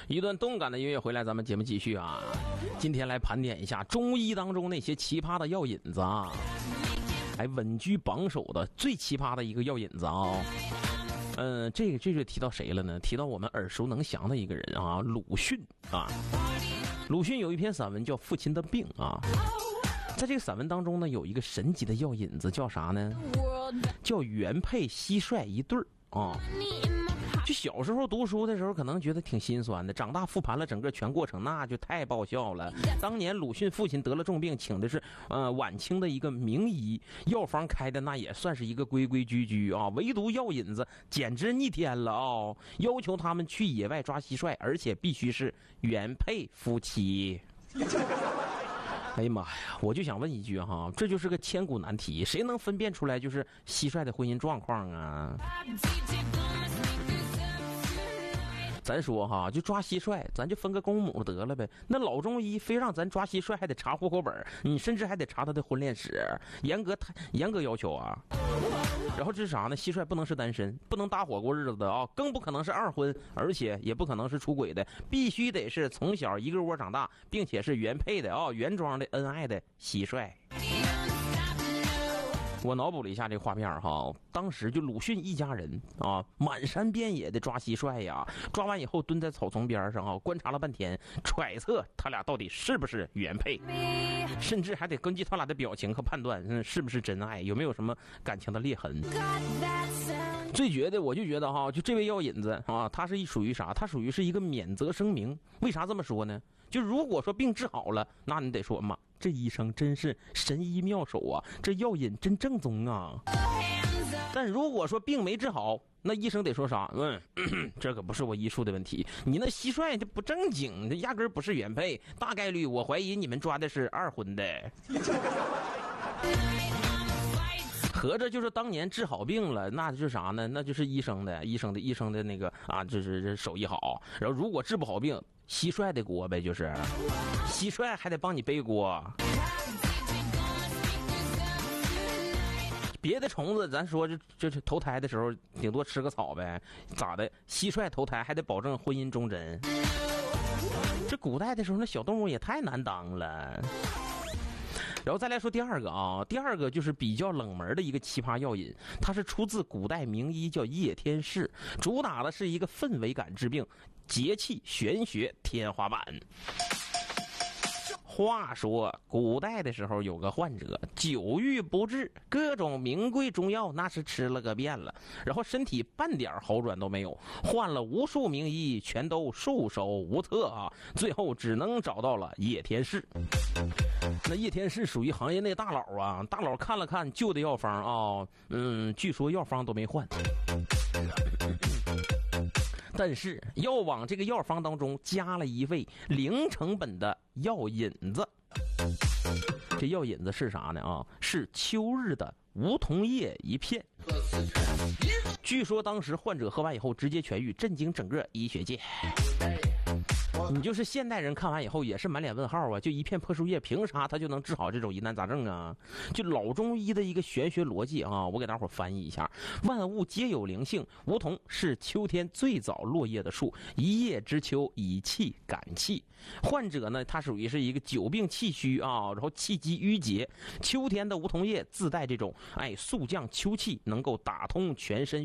一段动感的音乐回来，咱们节目继续啊。今天来盘点一下中医当中那些奇葩的药引子啊，还稳居榜首的最奇葩的一个药引子啊。这就提到谁了呢？提到我们耳熟能详的一个人啊，鲁迅啊。鲁迅有一篇散文叫《父亲的病》啊，在这个散文当中呢，有一个神奇的药引子，叫啥呢？叫原配蟋蟀一对儿啊。就小时候读书的时候可能觉得挺心酸的，长大复盘了整个全过程，那就太爆笑了。当年鲁迅父亲得了重病，请的是晚清的一个名医，药方开的那也算是一个规规矩矩啊，唯独药引子简直逆天了啊！要求他们去野外抓蟋蟀，而且必须是原配夫妻。哎呀妈呀！我就想问一句哈，这就是个千古难题，谁能分辨出来就是蟋蟀的婚姻状况啊？咱说哈，就抓蟋蟀，咱就分个公母得了呗。那老中医非让咱抓蟋蟀，还得查户口本，你甚至还得查他的婚恋史，严格要求啊。然后这是啥呢？蟋蟀不能是单身，不能搭伙过日子的啊，更不可能是二婚，而且也不可能是出轨的，必须得是从小一个窝长大，并且是原配的啊，原装的恩爱的蟋蟀。我脑补了一下这个画面哈，当时就鲁迅一家人啊，满山遍野的抓蟋蟀呀，抓完以后蹲在草丛边上啊，观察了半天，揣测他俩到底是不是原配，甚至还得根据他俩的表情和判断，是不是真爱，有没有什么感情的裂痕。最绝的，我就觉得哈，就这位药引子啊，他是属于啥？他属于是一个免责声明。为啥这么说呢？就如果说病治好了，那你得说嘛，这医生真是神医妙手啊，这药引真正宗啊。但如果说病没治好，那医生得说啥？这可不是我医术的问题，你那蟋蟀这不正经，这压根不是原配，大概率我怀疑你们抓的是二婚的。合着就是当年治好病了，那就是啥呢？那就是医生的那个啊，就是手艺好。然后如果治不好病，蟋蟀的锅呗，就是蟋蟀还得帮你背锅。别的虫子咱说这投胎的时候顶多吃个草呗，咋的？蟋蟀投胎还得保证婚姻忠贞。这古代的时候那小动物也太难当了。然后再来说第二个啊，第二个就是比较冷门的一个奇葩药引，它是出自古代名医叫叶天士，主打的是一个氛围感治病，节气玄学天花板。话说古代的时候有个患者久愈不治，各种名贵中药那是吃了个遍了，然后身体半点好转都没有，换了无数名医全都束手无策啊，最后只能找到了叶天士。那叶天士属于行业内大佬啊，大佬看了看旧的药方啊，据说药方都没换。但是要往这个药方当中加了一味零成本的药引子。这药引子是啥呢啊？是秋日的梧桐叶一片。据说当时患者喝完以后直接痊愈，震惊整个医学界。你就是现代人看完以后也是满脸问号啊，就一片破树叶凭啥他就能治好这种疑难杂症啊？就老中医的一个玄学逻辑啊，我给大伙翻译一下：万物皆有灵性，梧桐是秋天最早落叶的树，一叶知秋，以气感气。患者呢，他属于是一个久病气虚啊，然后气机郁结，秋天的梧桐叶自带这种速降秋气，能够打通全身